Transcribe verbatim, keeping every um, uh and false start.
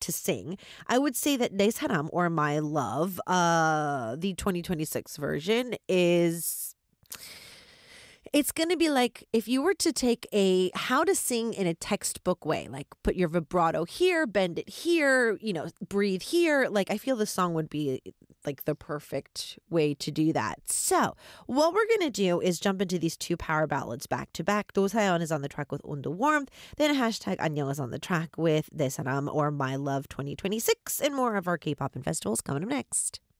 to sing, I would say that 내 사람 or My Love, uh, the twenty twenty-six version is it's going to be like if you were to take a how to sing in a textbook way, like put your vibrato here, bend it here, you know, breathe here. Like I feel the song would be like the perfect way to do that. So what we're going to do is jump into these two power ballads back to back. 도사연 is on the track with 온도 warmth. Then hashtag 안녕 is on the track with 내 사람 or My Love twenty twenty-six, and more of our K-pop and festivals coming up next.